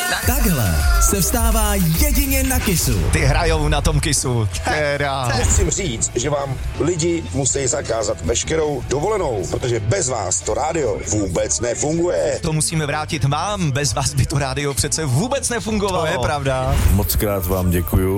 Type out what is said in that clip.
Takhle se vstává jedině na Kissu. Ty hrajou na tom Kissu. Musím říct, že vám lidi musí zakázat veškerou dovolenou, protože bez vás to rádio vůbec nefunguje. To musíme vrátit vám, bez vás by to rádio přece vůbec nefungovalo. To je pravda. Mockrát vám děkuju.